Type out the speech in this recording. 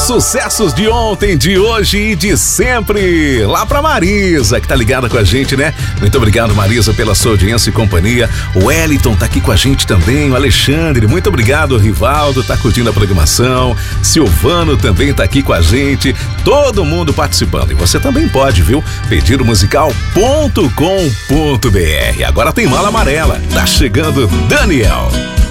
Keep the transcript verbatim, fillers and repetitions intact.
sucessos de ontem, de hoje e de sempre. Lá pra Marisa, que tá ligada com a gente, né? Muito obrigado, Marisa, pela sua audiência e companhia. O Wellington tá aqui com a gente também, o Alexandre, muito obrigado. O Rivaldo tá curtindo a programação. Silvano também tá aqui com a gente. Todo mundo participando. E você também pode, viu? pedido musical ponto com ponto br. Agora tem Mala Amarela. Tá chegando Daniel.